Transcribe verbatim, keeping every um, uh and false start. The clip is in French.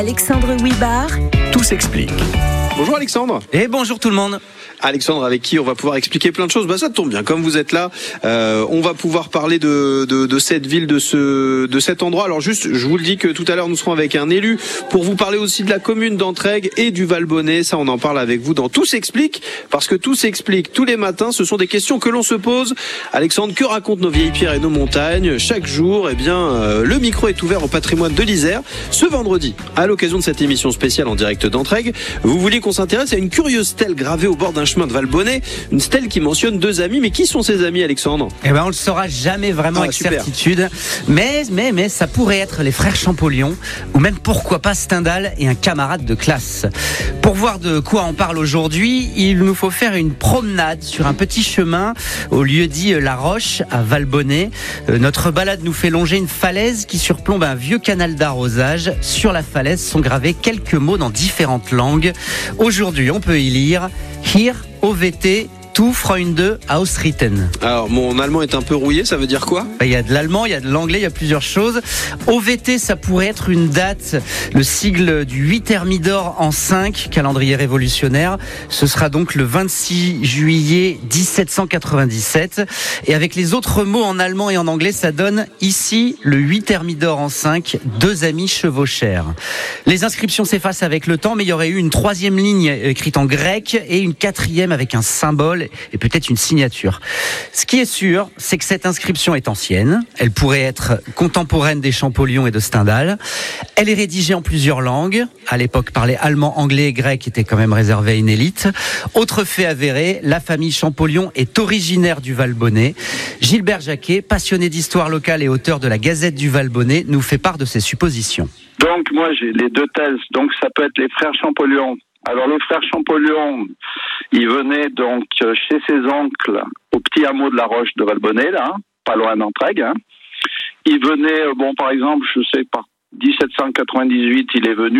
Alexandre Huybard. Tout s'explique. Bonjour Alexandre. Et bonjour tout le monde. Alexandre, avec qui on va pouvoir expliquer plein de choses. Bah ça tombe bien, comme vous êtes là, euh, on va pouvoir parler de, de, de cette ville, de ce, de cet endroit. Alors juste, je vous le dis que tout à l'heure nous serons avec un élu pour vous parler aussi de la commune d'Entraigues et du Valbonnet. Ça, on en parle avec vous dans Tout s'explique, parce que Tout s'explique tous les matins. Ce sont des questions que l'on se pose. Alexandre, que racontent nos vieilles pierres et nos montagnes chaque jour? Eh bien, euh, le micro est ouvert au patrimoine de l'Isère. Ce vendredi, à l'occasion de cette émission spéciale en direct d'Entraigues, vous vouliez qu'on s'intéresse à une curieuse stèle gravée au bord d'un chemin de Valbonnet, une stèle qui mentionne deux amis. Mais qui sont ces amis, Alexandre? Eh ben, on le saura jamais vraiment ah, avec super. certitude. Mais, mais, mais, ça pourrait être les frères Champollion, ou même pourquoi pas Stendhal et un camarade de classe. Pour voir de quoi on parle aujourd'hui, il nous faut faire une promenade sur un petit chemin au lieu dit La Roche à Valbonnet. Euh, notre balade nous fait longer une falaise qui surplombe un vieux canal d'arrosage. Sur la falaise sont gravés quelques mots dans différentes langues. Aujourd'hui, on peut y lire Hier, O V T, Tu Freunde ausritten. Alors, mon allemand est un peu rouillé, ça veut dire quoi? Il y a de l'allemand, il y a de l'anglais, il y a plusieurs choses. O V T, ça pourrait être une date, le sigle du huit Thermidor en cinq, calendrier révolutionnaire. Ce sera donc le vingt-six juillet dix-sept cent quatre-vingt-dix-sept. Et avec les autres mots en allemand et en anglais, ça donne ici le huit Thermidor en cinq, deux amis chevauchèrent. Les inscriptions s'effacent avec le temps, mais il y aurait eu une troisième ligne écrite en grec et une quatrième avec un symbole et peut-être une signature. Ce qui est sûr, c'est que cette inscription est ancienne. Elle pourrait être contemporaine des Champollion et de Stendhal. Elle est rédigée en plusieurs langues. À l'époque, parler allemand, anglais et grec était quand même réservé à une élite. Autre fait avéré, la famille Champollion est originaire du Valbonnet. Gilbert Jacquet, passionné d'histoire locale et auteur de la Gazette du Valbonnet, nous fait part de ses suppositions. Donc moi j'ai les deux thèses. Donc ça peut être les frères Champollion. Alors les frères Champollion, ils venaient donc chez ses oncles au petit hameau de la Roche de Valbonnet, là, hein, pas loin d'Entraigues. Hein. Ils venaient, bon par exemple, je sais par dix-sept cent quatre-vingt-dix-huit, il est venu